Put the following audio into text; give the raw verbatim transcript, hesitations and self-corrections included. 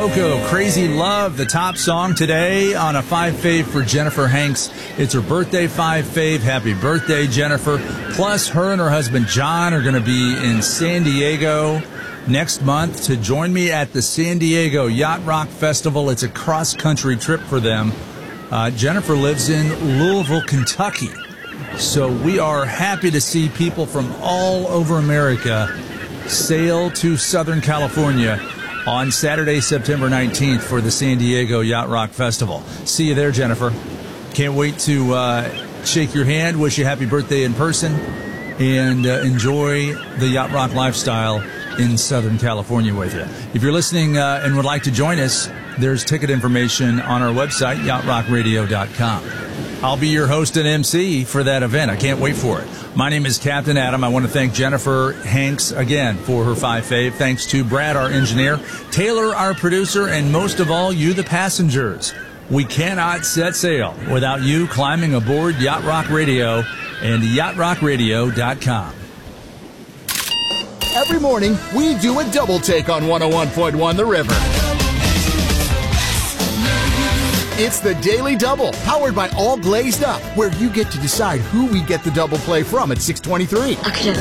Coco, Crazy Love, the top song today on a five fave for Jennifer Hanks. It's her birthday five fave. Happy birthday, Jennifer. Plus, her and her husband John are going to be in San Diego next month to join me at the San Diego Yacht Rock Festival. It's a cross-country trip for them. Uh, Jennifer lives in Louisville, Kentucky. So we are happy to see people from all over America sail to Southern California on Saturday, September nineteenth for the San Diego Yacht Rock Festival. See you there, Jennifer. Can't wait to uh, shake your hand, wish you happy birthday in person, and uh, enjoy the Yacht Rock lifestyle in Southern California with you. If you're listening uh, and would like to join us, there's ticket information on our website, yacht rock radio dot com. I'll be your host and M C for that event. I can't wait for it. My name is Captain Adam. I want to thank Jennifer Hanks again for her five fave. Thanks to Brad, our engineer, Taylor, our producer, and most of all, you, the passengers. We cannot set sail without you climbing aboard Yacht Rock Radio and yacht rock radio dot com. Every morning, we do a double take on one oh one point one The River. It's the Daily Double, powered by All Glazed Up, where you get to decide who we get the double play from at six twenty-three. I could have